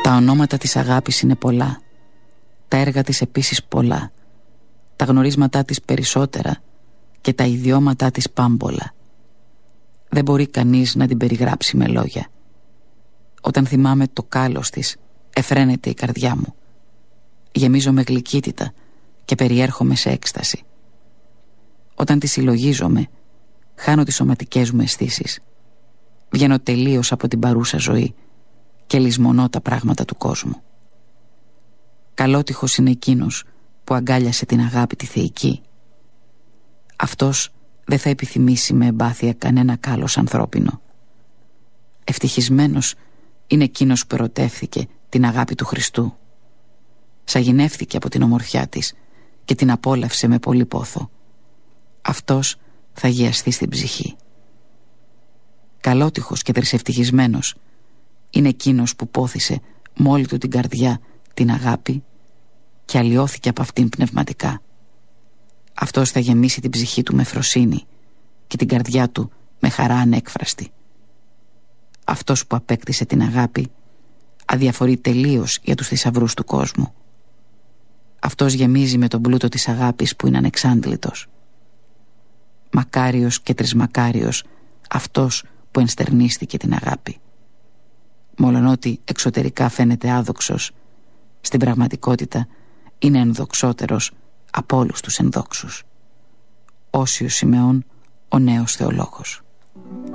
Τα ονόματα της αγάπης είναι πολλά, τα έργα της επίσης πολλά, τα γνωρίσματά της περισσότερα και τα ιδιώματά της πάμπολα. Δεν μπορεί κανείς να την περιγράψει με λόγια. Όταν θυμάμαι το κάλος της, εφραίνεται η καρδιά μου. Γεμίζω με γλυκύτητα και περιέρχομαι σε έκσταση. Όταν τη συλλογίζομαι, χάνω τις σωματικές μου αισθήσεις. Βγαίνω τελείως από την παρούσα ζωή και λησμονώ τα πράγματα του κόσμου. Καλότυχος είναι εκείνος που αγκάλιασε την αγάπη τη θεϊκή. Αυτός δεν θα επιθυμήσει με εμπάθεια κανένα κάλος ανθρώπινο. Ευτυχισμένος είναι εκείνος που ερωτεύθηκε την αγάπη του Χριστού. Σαγηνεύθηκε από την ομορφιά της και την απόλαυσε με πολύ πόθο. Αυτός θα αγιαστεί στην ψυχή. Καλότυχος και τρισευτυχισμένος είναι εκείνος που πόθησε με όλη του την καρδιά την αγάπη και αλλοιώθηκε από αυτήν πνευματικά. Αυτός θα γεμίσει την ψυχή του με φροσύνη και την καρδιά του με χαρά ανέκφραστη. Αυτός που απέκτησε την αγάπη αδιαφορεί τελείως για τους θησαυρούς του κόσμου. Αυτός γεμίζει με τον πλούτο της αγάπης που είναι ανεξάντλητος. Μακάριος και τρισμακάριος αυτός που ενστερνίστηκε την αγάπη. Μολονότι εξωτερικά φαίνεται άδοξος, στην πραγματικότητα είναι ενδοξότερος από όλους τους ενδόξους. Όσιος Σιμεών, ο νέος θεολόγος.